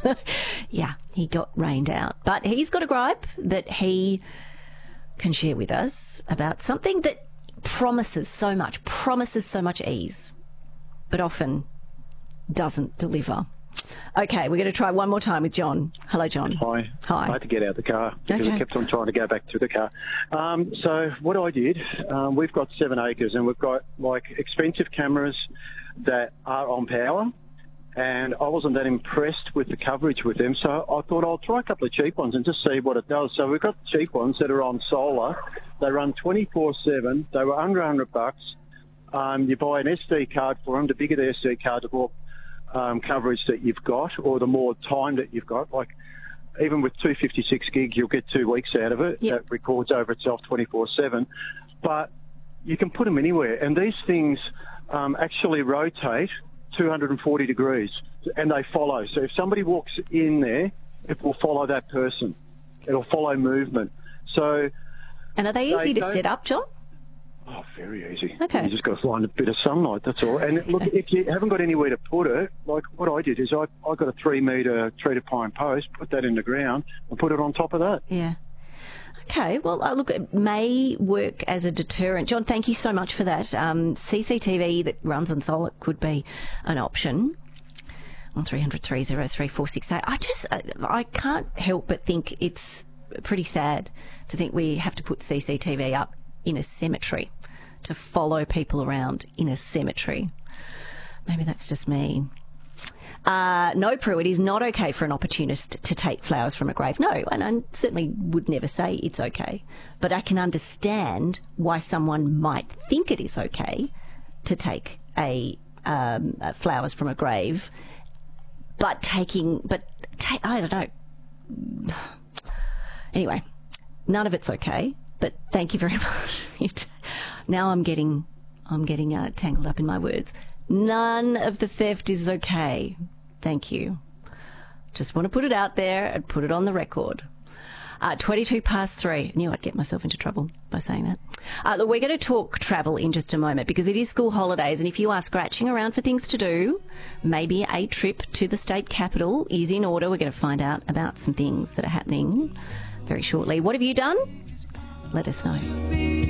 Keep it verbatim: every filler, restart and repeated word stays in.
Yeah, he got rained out. But he's got a gripe that he can share with us about something that promises so much, promises so much ease, but often doesn't deliver. Okay, we're going to try one more time with John. Hello, John. Hi. Hi. I had to get out of the car because Okay. I kept on trying to go back to the car. Um, so what I did, um, we've got seven acres and we've got like expensive cameras that are on power, and I wasn't that impressed with the coverage with them, so I thought I'll try a couple of cheap ones and just see what it does. So we've got cheap ones that are on solar. They run twenty-four seven. They were under one hundred bucks. Um, you buy an S D card for them. The bigger the S D card, the more um, coverage that you've got, or the more time that you've got. Like even with two fifty-six gig, you'll get two weeks out of it. Yep. That records over itself twenty-four seven. But you can put them anywhere, and these things um, actually rotate two hundred forty degrees, and they follow. So if somebody walks in there, it will follow that person. It'll follow movement. So, And are they easy They to don't- set up, John? oh, very easy. Okay. You just got to find a bit of sunlight, that's all. And look, if you haven't got anywhere to put it, like what I did is I, I got a three metre treated pine post, put that in the ground, and put it on top of that. Yeah. Okay, well, uh, look, it may work as a deterrent. John, thank you so much for that. Um, C C T V that runs on solar could be an option. On three hundred, three oh three, four six eight. I just, I, I can't help but think it's pretty sad to think we have to put C C T V up in a cemetery, to follow people around in a cemetery. Maybe that's just me. Uh, no, Prue, it is not okay for an opportunist to take flowers from a grave. No, and I certainly would never say it's okay. But I can understand why someone might think it is okay to take a um, uh, flowers from a grave, but taking, but ta- I don't know. Anyway, none of it's okay. But thank you very much. Now I'm getting, I'm getting uh, tangled up in my words. None of the theft is okay. Thank you. Just want to put it out there and put it on the record. Uh, twenty-two past three. I knew I'd get myself into trouble by saying that. Uh, look, we're going to talk travel in just a moment because it is school holidays, and if you are scratching around for things to do, maybe a trip to the state capital is in order. We're going to find out about some things that are happening very shortly. What have you done? Let us know.